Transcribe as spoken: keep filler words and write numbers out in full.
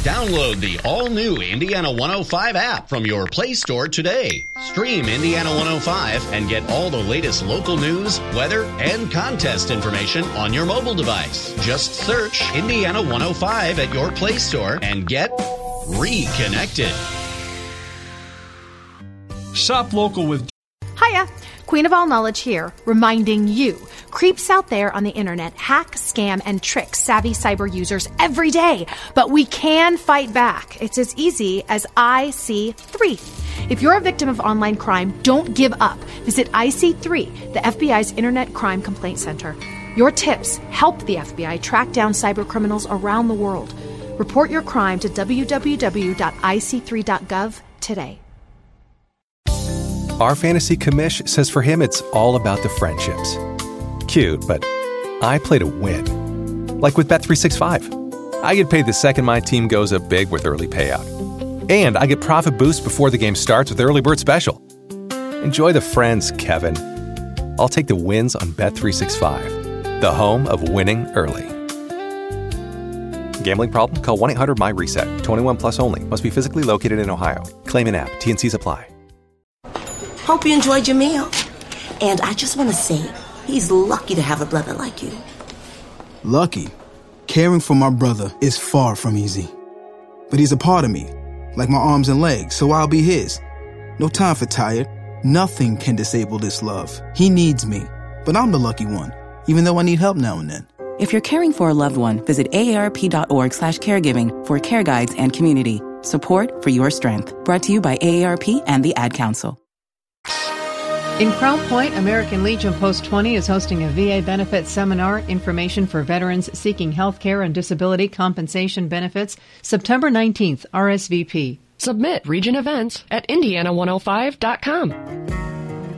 Download the all-new Indiana one oh five app from your Play Store today. Stream Indiana one oh five and get all the latest local news, weather, and contest information on your mobile device. Just search Indiana one oh five at your Play Store and get reconnected. Shop local with... Hiya, Queen of All Knowledge here, reminding you, creeps out there on the internet hack, scam, and trick savvy cyber users every day. But we can fight back. It's as easy as I C three. If you're a victim of online crime, don't give up. Visit I C three, the F B I's Internet Crime Complaint Center. Your tips help the F B I track down cyber criminals around the world. Report your crime to w w w dot i c three dot gov today. Our fantasy commish says for him it's all about the friendships. Cute, but I play to win. Like with Bet three sixty-five. I get paid the second my team goes up big with early payout. And I get profit boost before the game starts with Early Bird Special. Enjoy the friends, Kevin. I'll take the wins on Bet three sixty-five, the home of winning early. Gambling problem? Call one eight hundred my reset. twenty-one plus only. Must be physically located in Ohio. Claim in app. T N Cs apply. Hope you enjoyed your meal. And I just want to say, he's lucky to have a brother like you. Lucky? Caring for my brother is far from easy. But he's a part of me, like my arms and legs, so I'll be his. No time for tired. Nothing can disable this love. He needs me, but I'm the lucky one, even though I need help now and then. If you're caring for a loved one, visit A A R P dot org slash caregiving for care guides and community. Support for your strength. Brought to you by A A R P and the Ad Council. In Crown Point, American Legion Post twenty is hosting a V A benefits seminar, information for veterans seeking health care and disability compensation benefits, September nineteenth, R S V P. Submit Region Events at indiana one oh five dot com.